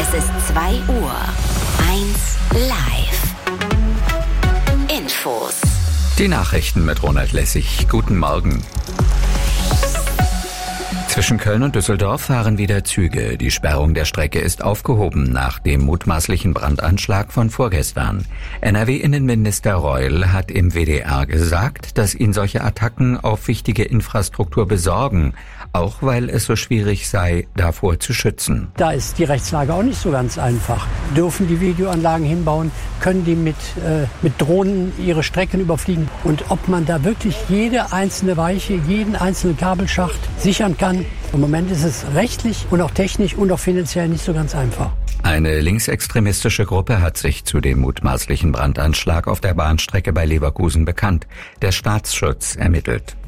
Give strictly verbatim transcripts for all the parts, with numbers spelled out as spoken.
Es ist zwei Uhr. eins live. Infos. Die Nachrichten mit Ronald Lessig. Guten Morgen. Zwischen Köln und Düsseldorf fahren wieder Züge. Die Sperrung der Strecke ist aufgehoben nach dem mutmaßlichen Brandanschlag von vorgestern. N R W-Innenminister Reul hat im W D R gesagt, dass ihn solche Attacken auf wichtige Infrastruktur besorgen, auch weil es so schwierig sei, davor zu schützen. Da ist die Rechtslage auch nicht so ganz einfach. Dürfen die Videoanlagen hinbauen? Können die mit, äh, mit Drohnen ihre Strecken überfliegen? Und ob man da wirklich jede einzelne Weiche, jeden einzelnen Kabelschacht sichern kann? Im Moment ist es rechtlich und auch technisch und auch finanziell nicht so ganz einfach. Eine linksextremistische Gruppe hat sich zu dem mutmaßlichen Brandanschlag auf der Bahnstrecke bei Leverkusen bekannt. Der Staatsschutz ermittelt.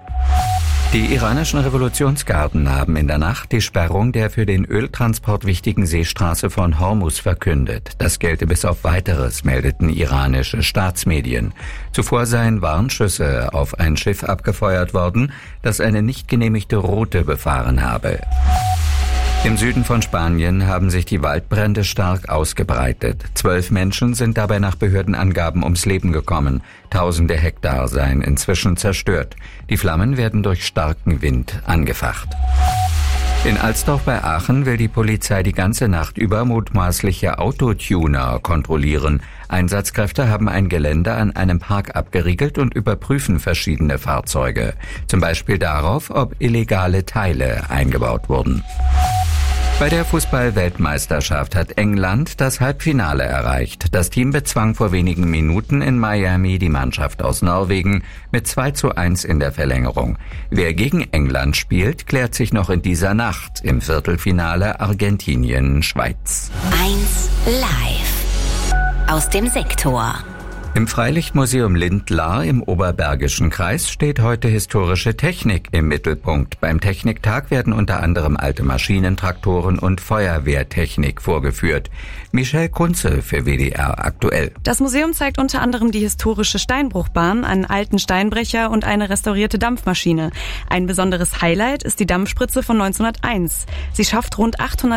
Die iranischen Revolutionsgarden haben in der Nacht die Sperrung der für den Öltransport wichtigen Seestraße von Hormuz verkündet. Das gelte bis auf Weiteres, meldeten iranische Staatsmedien. Zuvor seien Warnschüsse auf ein Schiff abgefeuert worden, das eine nicht genehmigte Route befahren habe. Im Süden von Spanien haben sich die Waldbrände stark ausgebreitet. Zwölf Menschen sind dabei nach Behördenangaben ums Leben gekommen. Tausende Hektar seien inzwischen zerstört. Die Flammen werden durch starken Wind angefacht. In Alsdorf bei Aachen will die Polizei die ganze Nacht über mutmaßliche Autotuner kontrollieren. Einsatzkräfte haben ein Gelände an einem Park abgeriegelt und überprüfen verschiedene Fahrzeuge. Zum Beispiel darauf, ob illegale Teile eingebaut wurden. Bei der Fußball-Weltmeisterschaft hat England das Halbfinale erreicht. Das Team bezwang vor wenigen Minuten in Miami die Mannschaft aus Norwegen mit zwei zu eins in der Verlängerung. Wer gegen England spielt, klärt sich noch in dieser Nacht im Viertelfinale Argentinien-Schweiz. eins live. Aus dem Sektor. Im Freilichtmuseum Lindlar im Oberbergischen Kreis steht heute historische Technik im Mittelpunkt. Beim Techniktag werden unter anderem alte Maschinen, Traktoren und Feuerwehrtechnik vorgeführt. Michelle Kunze für W D R aktuell. Das Museum zeigt unter anderem die historische Steinbruchbahn, einen alten Steinbrecher und eine restaurierte Dampfmaschine. Ein besonderes Highlight ist die Dampfspritze von neunzehnhunderteins. Sie schafft rund achthundert